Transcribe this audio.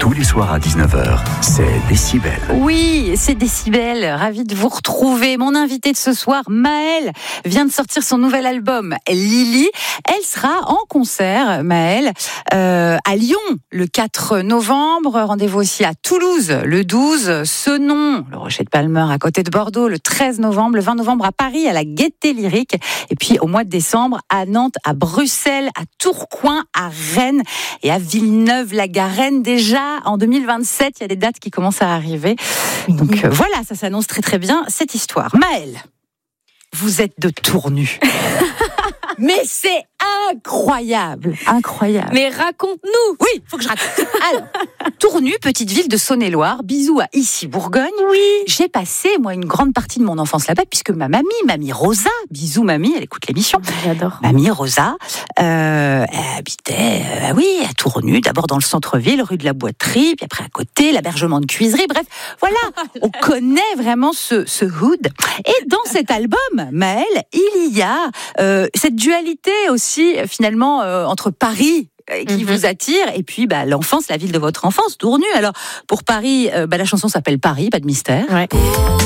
Tous les soirs à 19h, c'est Décibel. Oui, c'est Décibel. Ravi de vous retrouver. Mon invité de ce soir, Maëlle, vient de sortir son nouvel album, Lily. Elle sera en concert, Maëlle, à Lyon le 4 novembre. Rendez-vous aussi à Toulouse le 12. Senon, le Rocher de Palmer à côté de Bordeaux, le 13 novembre. Le 20 novembre à Paris, à la Gaîté Lyrique. Et puis au mois de décembre, à Nantes, à Bruxelles, à Tourcoing, à Rennes et à Villeneuve-la-Garenne. Déjà en 2027, il y a des dates qui commencent à arriver. Donc voilà, ça s'annonce très très bien cette histoire. Maëlle, vous êtes de Tournu. Mais c'est incroyable, incroyable. Mais raconte-nous. Oui, faut que je raconte. Alors, Tournu, petite ville de Saône-et-Loire, bisous à Issy-Bourgogne. Oui. J'ai passé, moi, une grande partie de mon enfance là-bas, puisque ma mamie Rosa, bisous mamie, elle écoute l'émission. J'adore. Mamie Rosa, elle habitait, à Tournu, d'abord dans le centre-ville, rue de la Boiterie, puis après à côté, l'Abergement de Cuisery. Bref, voilà, on connaît vraiment ce hood. Et dans cet album, Maëlle, il y a cette dualité aussi, finalement, entre Paris qui vous attire, et puis l'enfance, la ville de votre enfance, Tournu. Alors, pour Paris, la chanson s'appelle Paris, pas de mystère. Ouais.